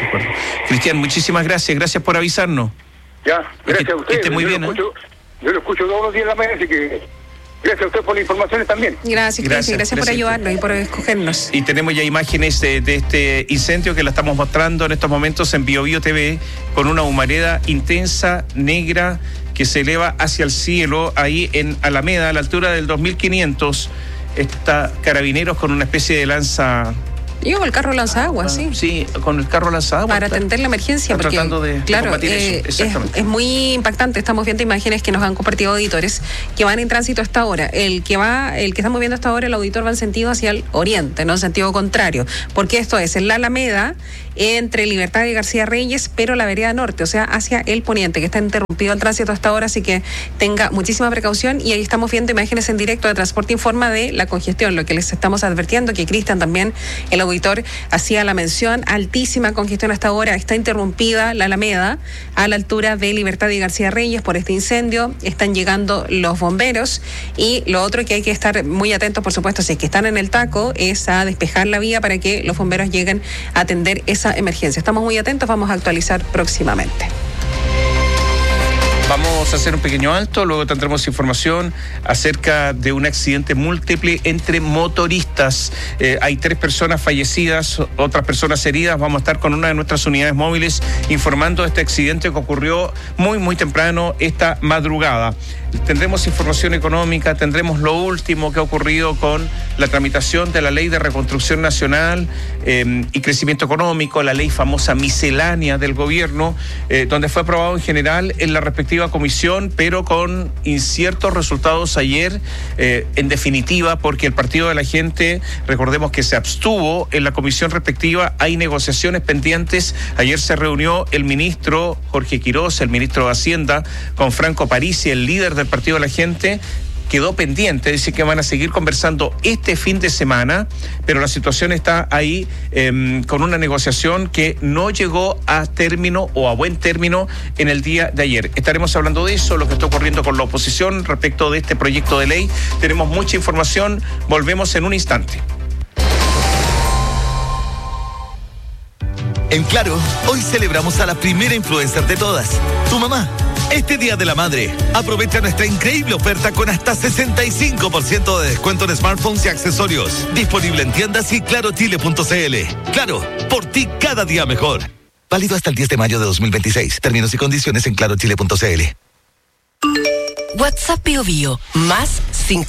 De acuerdo. Cristian, muchísimas gracias. Gracias por avisarnos. Ya, gracias a ustedes. Que esté muy bien. Yo lo escucho todos los días en la mañana, así que gracias a usted por las informaciones también. Gracias por ayudarnos y por escogernos. Y tenemos ya imágenes de este incendio que la estamos mostrando en estos momentos en Bio Bio TV, con una humareda intensa, negra, que se eleva hacia el cielo, ahí en Alameda, a la altura del 2500. Está Carabineros con una especie de lanza... Con el carro lanzaagua, sí. Sí, con el carro lanzaagua. Para atender la emergencia. Porque, tratando de combatir eso. Exactamente. Es muy impactante. Estamos viendo imágenes que nos han compartido auditores que van en tránsito a esta hora. El que estamos viendo hasta ahora, el auditor va en sentido hacia el oriente, no en sentido contrario. Porque esto es en la Alameda, entre Libertad y García Reyes, pero la vereda norte, o sea, hacia el poniente, que está interrumpido el tránsito hasta ahora, así que tenga muchísima precaución. Y ahí estamos viendo imágenes en directo de Transporte Informa de la congestión, lo que les estamos advirtiendo, que Cristian también, el auditor, hacía la mención, altísima congestión hasta ahora, está interrumpida la Alameda a la altura de Libertad y García Reyes por este incendio, están llegando los bomberos, y lo otro que hay que estar muy atentos, por supuesto, si es que están en el taco, es a despejar la vía para que los bomberos lleguen a atender esa emergencia. Estamos muy atentos, vamos a actualizar próximamente. Vamos a hacer un pequeño alto, luego tendremos información acerca de un accidente múltiple entre motoristas. Hay 3 personas fallecidas, otras personas heridas. Vamos a estar con una de nuestras unidades móviles informando de este accidente que ocurrió muy temprano esta madrugada. Tendremos información económica, tendremos lo último que ha ocurrido con la tramitación de la Ley de Reconstrucción Nacional y Crecimiento Económico, la ley famosa miscelánea del gobierno, donde fue aprobado en general en la respectiva comisión, pero con inciertos resultados ayer, en definitiva, porque el Partido de la Gente, recordemos que se abstuvo en la comisión respectiva. Hay negociaciones pendientes. Ayer se reunió el ministro Jorge Quiroz, el ministro de Hacienda, con Franco Parisi, el líder del Partido de la Gente. Quedó pendiente, dice que van a seguir conversando este fin de semana, pero la situación está ahí con una negociación que no llegó a término o a buen término en el día de ayer. Estaremos hablando de eso, lo que está ocurriendo con la oposición respecto de este proyecto de ley. Tenemos mucha información, volvemos en un instante. En Claro, hoy celebramos a la primera influencer de todas, tu mamá. Este Día de la Madre, aprovecha nuestra increíble oferta con hasta 65% de descuento en smartphones y accesorios. Disponible en tiendas y clarochile.cl. Claro, por ti cada día mejor. Válido hasta el 10 de mayo de 2026. Términos y condiciones en clarochile.cl. WhatsApp Bio Bio, más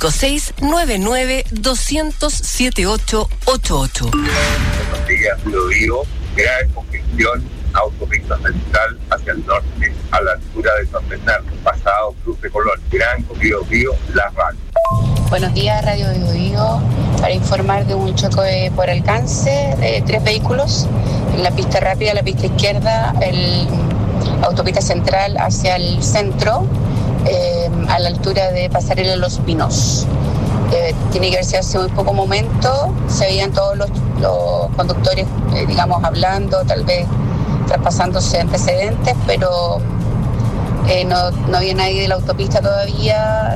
5699-200-7888. Buenos días, Bio Bio. Gran congestión, autopista central hacia el norte, a la altura de San Bernardo, pasado Cruz de Colón. Gran Bio Bio, Las Ranas. Buenos días, Radio Bio Bio, para informar de un choque por alcance de 3 vehículos en la pista rápida, la pista izquierda, el autopista central hacia el centro, a la altura de Pasarela Los Pinos. Tiene que verse hace muy poco momento, se veían todos los conductores, digamos, hablando, tal vez traspasándose antecedentes, pero no había nadie de la autopista todavía,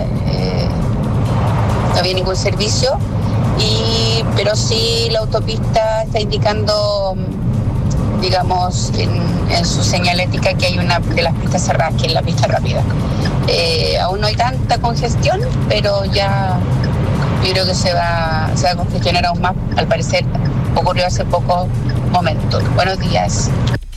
no había ningún servicio, pero sí la autopista está indicando, digamos, en su señalética que hay una de las pistas cerradas, que es la pista rápida. Aún no hay tanta congestión, pero ya yo creo que se va a congestionar aún más. Al parecer ocurrió hace pocos momentos. Buenos días.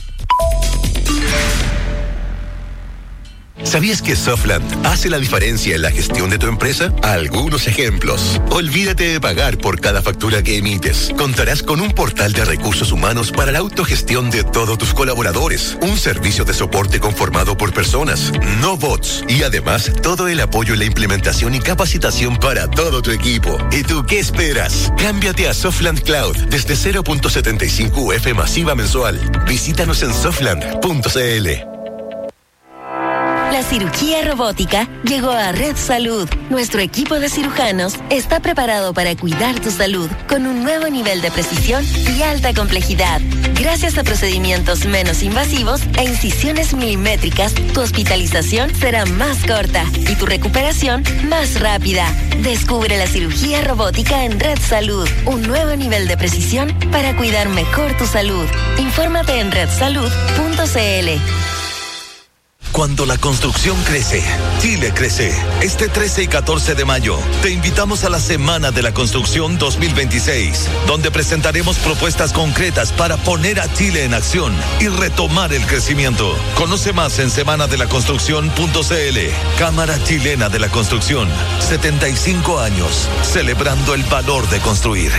¿Sabías que Softland hace la diferencia en la gestión de tu empresa? Algunos ejemplos. Olvídate de pagar por cada factura que emites. Contarás con un portal de recursos humanos para la autogestión de todos tus colaboradores. Un servicio de soporte conformado por personas, no bots. Y además, todo el apoyo en la implementación y capacitación para todo tu equipo. ¿Y tú qué esperas? Cámbiate a Softland Cloud desde 0.75 UF masiva mensual. Visítanos en softland.cl. Las cirugía robótica llegó a Red Salud. Nuestro equipo de cirujanos está preparado para cuidar tu salud con un nuevo nivel de precisión y alta complejidad. Gracias a procedimientos menos invasivos e incisiones milimétricas, tu hospitalización será más corta y tu recuperación más rápida. Descubre la cirugía robótica en Red Salud, un nuevo nivel de precisión para cuidar mejor tu salud. Infórmate en redsalud.cl. Cuando la construcción crece, Chile crece. Este 13 y 14 de mayo, te invitamos a la Semana de la Construcción 2026, donde presentaremos propuestas concretas para poner a Chile en acción y retomar el crecimiento. Conoce más en semanadelaconstrucción.cl. Cámara Chilena de la Construcción, 75 años, celebrando el valor de construir.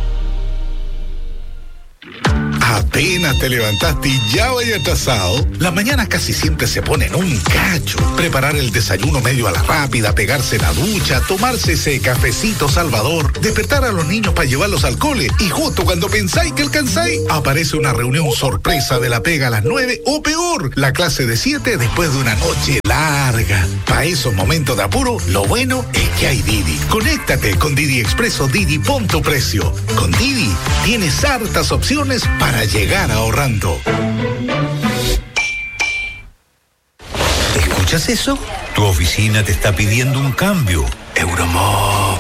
Apenas te levantaste y ya vaya atrasado. La mañana casi siempre se pone en un cacho. Preparar el desayuno medio a la rápida, pegarse la ducha, tomarse ese cafecito salvador, despertar a los niños para llevarlos al cole y justo cuando pensáis que alcanzáis, aparece una reunión sorpresa de la pega a las 9 o peor, la clase de 7 después de una noche larga. Para esos momentos de apuro, lo bueno es que hay Didi. Conéctate con Didi Expreso Didi Punto Precio. Con Didi tienes hartas opciones para llegar ahorrando. ¿Escuchas eso? Tu oficina te está pidiendo un cambio. Euromob.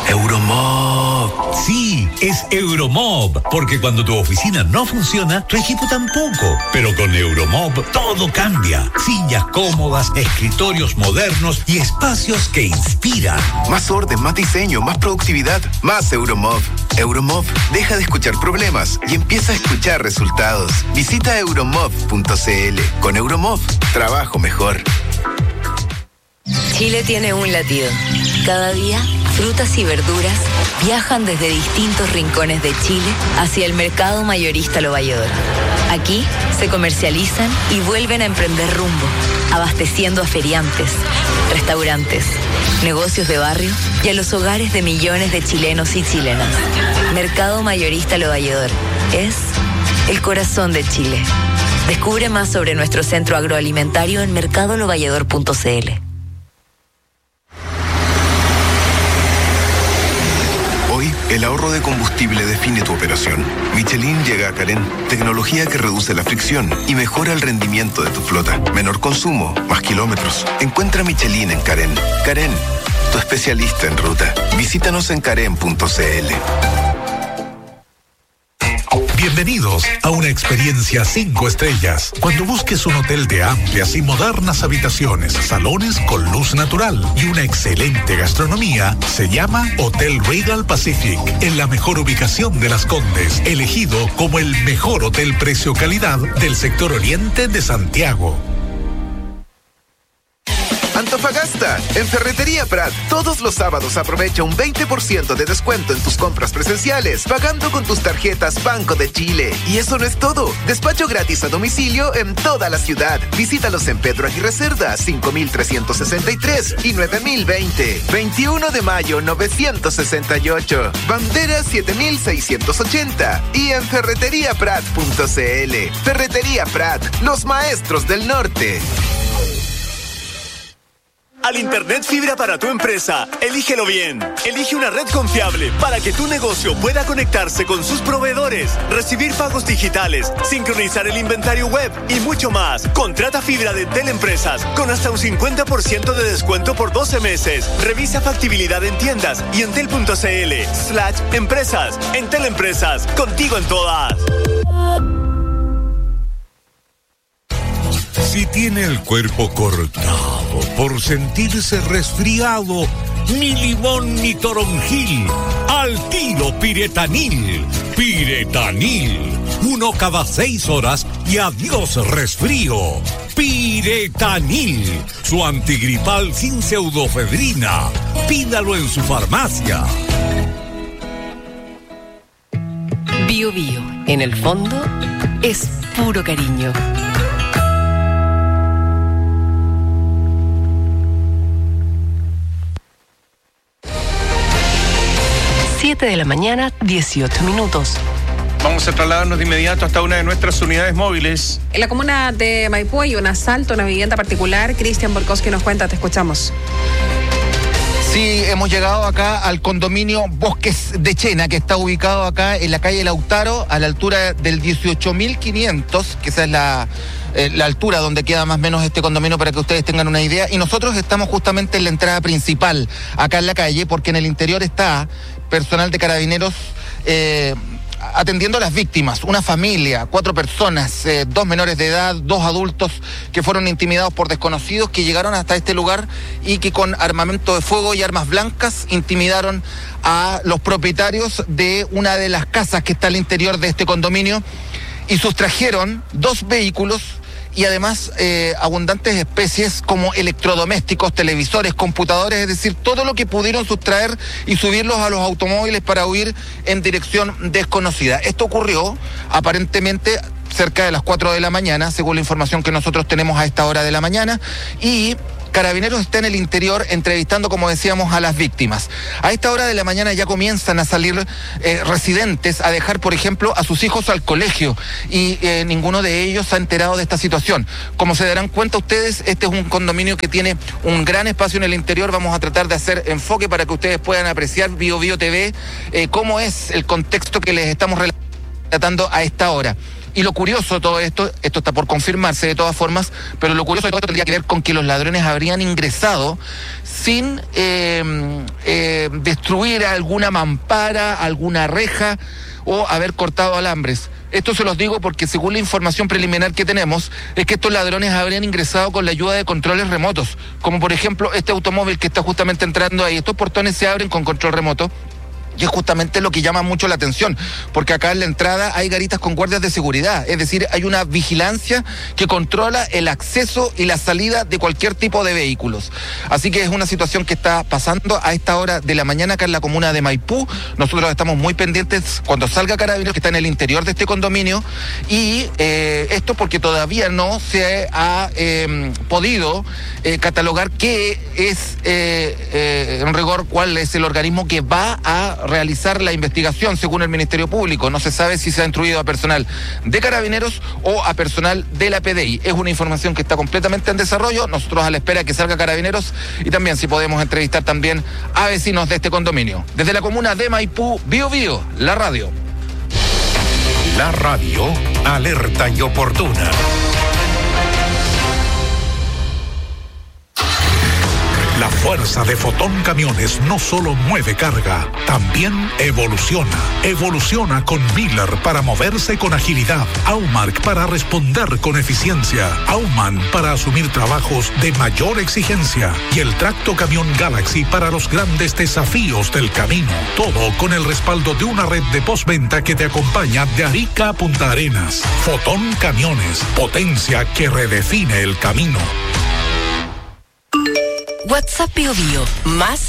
Sí, es Euromob, porque cuando tu oficina no funciona, tu equipo tampoco. Pero con Euromob todo cambia. Sillas cómodas, escritorios modernos y espacios que inspiran. Más orden, más diseño, más productividad, más Euromob. Euromob deja de escuchar problemas y empieza a escuchar resultados. Visita euromob.cl. Con Euromob, trabajo mejor. Chile tiene un latido. Cada día, frutas y verduras viajan desde distintos rincones de Chile hacia el mercado mayorista Lo Valledor. Aquí se comercializan y vuelven a emprender rumbo, abasteciendo a feriantes, restaurantes, negocios de barrio y a los hogares de millones de chilenos y chilenas. Mercado mayorista Lo Valledor es el corazón de Chile. Descubre más sobre nuestro centro agroalimentario en mercadolovalledor.cl. Hoy, el ahorro de combustible define tu operación. Michelin llega a Carén, tecnología que reduce la fricción y mejora el rendimiento de tu flota. Menor consumo, más kilómetros. Encuentra Michelin en Carén. Carén, tu especialista en ruta. Visítanos en carén.cl. Bienvenidos a una experiencia 5 estrellas. Cuando busques un hotel de amplias y modernas habitaciones, salones con luz natural y una excelente gastronomía, se llama Hotel Regal Pacific, en la mejor ubicación de Las Condes, elegido como el mejor hotel precio-calidad del sector oriente de Santiago. Antofagasta, en Ferretería Prat, todos los sábados aprovecha un 20% de descuento en tus compras presenciales, pagando con tus tarjetas Banco de Chile. Y eso no es todo, despacho gratis a domicilio en toda la ciudad. Visítalos en Pedro Aguirre Cerda, 5363 y 9020. 21 de mayo, 968. Bandera 7680 y en ferreteriaprat.cl. Ferretería Prat, los maestros del norte. Al Internet fibra para tu empresa, elígelo bien. Elige una red confiable para que tu negocio pueda conectarse con sus proveedores, recibir pagos digitales, sincronizar el inventario web y mucho más. Contrata fibra de Entel Empresas con hasta un 50% de descuento por 12 meses. Revisa factibilidad en tiendas y entel.cl/empresas. Entel Empresas, contigo en todas. Si tiene el cuerpo cortado por sentirse resfriado, ni limón ni toronjil, al tiro Piretanil. Piretanil, 1 cada 6 horas y adiós resfrío. Piretanil, su antigripal sin pseudofedrina. Pídalo en su farmacia. Bio Bio, en el fondo, es puro cariño. 7 de la mañana, 18 minutos. Vamos a trasladarnos de inmediato hasta una de nuestras unidades móviles. En la comuna de Maipú hay un asalto a una vivienda particular. Cristian Borkowski nos cuenta, te escuchamos. Sí, hemos llegado acá al condominio Bosques de Chena, que está ubicado acá en la calle Lautaro, a la altura del 18.500, que esa es la altura donde queda más o menos este condominio, para que ustedes tengan una idea. Y nosotros estamos justamente en la entrada principal, acá en la calle, porque en el interior está personal de Carabineros atendiendo a las víctimas, una familia, 4 personas, 2 menores de edad, 2 adultos que fueron intimidados por desconocidos que llegaron hasta este lugar y que con armamento de fuego y armas blancas intimidaron a los propietarios de una de las casas que está al interior de este condominio y sustrajeron 2 vehículos y además abundantes especies como electrodomésticos, televisores, computadores, es decir, todo lo que pudieron sustraer y subirlos a los automóviles para huir en dirección desconocida. Esto ocurrió aparentemente cerca de las 4 de la mañana, según la información que nosotros tenemos a esta hora de la mañana, y Carabineros está en el interior entrevistando, como decíamos, a las víctimas. A esta hora de la mañana ya comienzan a salir residentes a dejar, por ejemplo, a sus hijos al colegio y ninguno de ellos se ha enterado de esta situación. Como se darán cuenta ustedes, este es un condominio que tiene un gran espacio en el interior. Vamos a tratar de hacer enfoque para que ustedes puedan apreciar Bio Bio TV cómo es el contexto que les estamos relatando a esta hora. Y lo curioso de todo esto está por confirmarse de todas formas, pero lo curioso de todo esto tendría que ver con que los ladrones habrían ingresado sin destruir alguna mampara, alguna reja o haber cortado alambres. Esto se los digo porque según la información preliminar que tenemos, es que estos ladrones habrían ingresado con la ayuda de controles remotos, como por ejemplo este automóvil que está justamente entrando ahí. Estos portones se abren con control remoto. Y es justamente lo que llama mucho la atención, porque acá en la entrada hay garitas con guardias de seguridad, es decir, hay una vigilancia que controla el acceso y la salida de cualquier tipo de vehículos. Así que es una situación que está pasando a esta hora de la mañana acá en la comuna de Maipú. Nosotros estamos muy pendientes cuando salga Carabineros, que está en el interior de este condominio, y esto porque todavía no se ha podido catalogar qué es, en rigor, cuál es el organismo que va a realizar la investigación según el Ministerio Público. No se sabe si se ha instruido a personal de Carabineros o a personal de la PDI. Es una información que está completamente en desarrollo. Nosotros a la espera de que salga Carabineros y también si podemos entrevistar también a vecinos de este condominio. Desde la comuna de Maipú, Bio Bio, la radio. La radio alerta y oportuna. La fuerza de Fotón Camiones no solo mueve carga, también evoluciona. Evoluciona con Miller para moverse con agilidad, Aumark para responder con eficiencia, Auman para asumir trabajos de mayor exigencia y el tracto camión Galaxy para los grandes desafíos del camino. Todo con el respaldo de una red de postventa que te acompaña de Arica a Punta Arenas. Fotón Camiones, potencia que redefine el camino. WhatsApp Bio Bio, más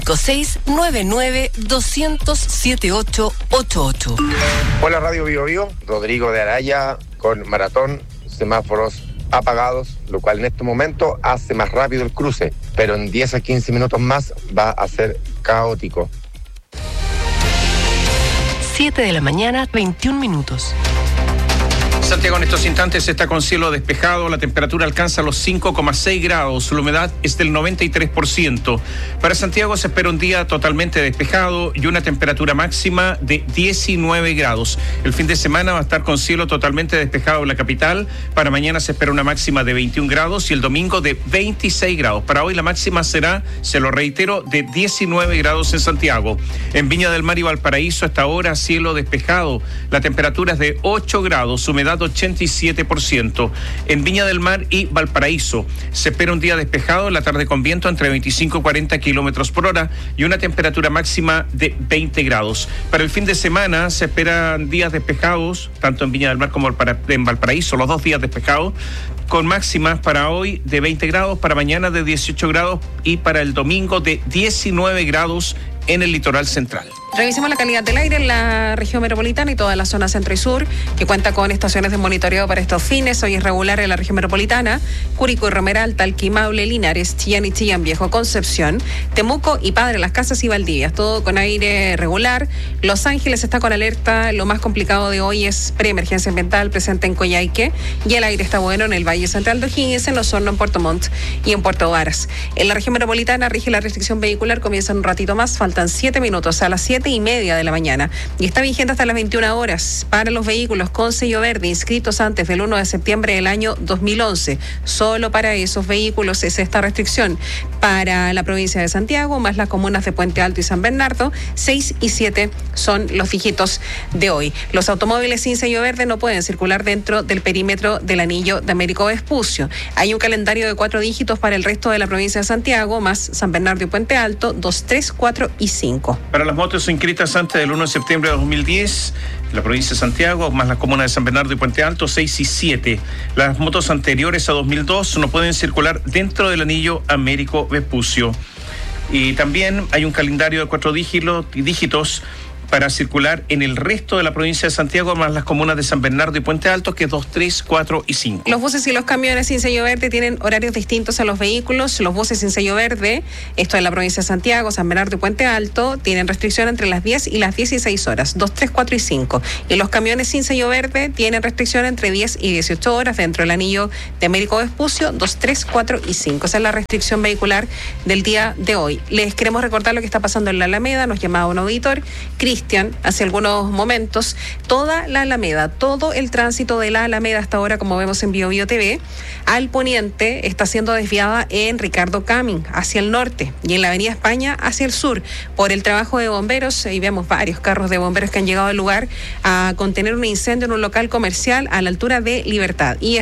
5699-200-7888. Hola Radio Bio Bio, Rodrigo de Araya con Maratón, semáforos apagados, lo cual en este momento hace más rápido el cruce, pero en 10 a 15 minutos más va a ser caótico. 7 de la mañana, 21 minutos. Santiago en estos instantes está con cielo despejado, la temperatura alcanza los 5,6 grados, la humedad es del 93%. Para Santiago se espera un día totalmente despejado y una temperatura máxima de 19 grados. El fin de semana va a estar con cielo totalmente despejado en la capital. Para mañana se espera una máxima de 21 grados y el domingo de 26 grados. Para hoy la máxima será, se lo reitero, de 19 grados en Santiago. En Viña del Mar y Valparaíso hasta ahora cielo despejado. La temperatura es de 8 grados, humedad 87%. En Viña del Mar y Valparaíso se espera un día despejado, en la tarde con viento entre 25 y 40 kilómetros por hora y una temperatura máxima de 20 grados. Para el fin de semana se esperan días despejados, tanto en Viña del Mar como en Valparaíso, los 2 días despejados, con máximas para hoy de 20 grados, para mañana de 18 grados y para el domingo de 19 grados en el litoral central. Revisemos la calidad del aire en la región metropolitana y toda la zona centro y sur, que cuenta con estaciones de monitoreo para estos fines. Hoy es regular en la región metropolitana: Curicó y Romeral, Talca y Maule, Linares, Chillán y Chillán Viejo, Concepción, Temuco y Padre Las Casas y Valdivia. Todo con aire regular. Los Ángeles está con alerta. Lo más complicado de hoy es preemergencia ambiental presente en Coyhaique, y el aire está bueno en el Valle Central de O'Higgins, en Osorno, en Puerto Montt y en Puerto Varas. En la región metropolitana rige la restricción vehicular. Comienza en un ratito más. Faltan 7 minutos a las 7:30 de la mañana y está vigente hasta las 21 horas para los vehículos con sello verde inscritos antes del 1 de septiembre del año 2011. Solo para esos vehículos es esta restricción. Para la provincia de Santiago, más las comunas de Puente Alto y San Bernardo, 6 y 7 son los dígitos de hoy. Los automóviles sin sello verde no pueden circular dentro del perímetro del anillo de Américo Vespucio. Hay un calendario de 4 dígitos para el resto de la provincia de Santiago, más San Bernardo y Puente Alto, 2, 3, 4 y 5. Para las motos inscritas antes del 1 de septiembre de 2010, en la provincia de Santiago, más las comunas de San Bernardo y Puente Alto, 6 y 7. Las motos anteriores a 2002 no pueden circular dentro del anillo Américo Vespucio. Y también hay un calendario de 4 dígitos para circular en el resto de la provincia de Santiago, más las comunas de San Bernardo y Puente Alto, que es 2, 3, 4 y 5. Los buses y los camiones sin sello verde tienen horarios distintos a los vehículos. Los buses sin sello verde, esto en la provincia de Santiago, San Bernardo y Puente Alto, tienen restricción entre las 10 y las 16 horas, 2, 3, 4 y 5. Y los camiones sin sello verde tienen restricción entre 10 y 18 horas dentro del anillo de Américo Vespucio, 2, 3, 4 y 5. Esa es la restricción vehicular del día de hoy. Les queremos recordar lo que está pasando en la Alameda. Nos llamaba un auditor, Cristian, hace algunos momentos. Toda la Alameda, todo el tránsito de la Alameda hasta ahora, como vemos en Bio Bio TV, al poniente está siendo desviada en Ricardo Camin hacia el norte y en la Avenida España hacia el sur por el trabajo de bomberos. Y vemos varios carros de bomberos que han llegado al lugar a contener un incendio en un local comercial a la altura de Libertad. Y